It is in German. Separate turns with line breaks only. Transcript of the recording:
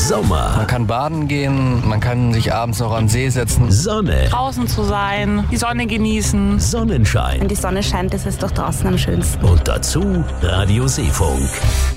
Sommer.
Man kann baden gehen, man kann sich abends noch an den See setzen.
Sonne.
Draußen zu sein, die Sonne genießen.
Sonnenschein.
Wenn die Sonne scheint, ist es doch draußen am schönsten.
Und dazu Radio Seefunk.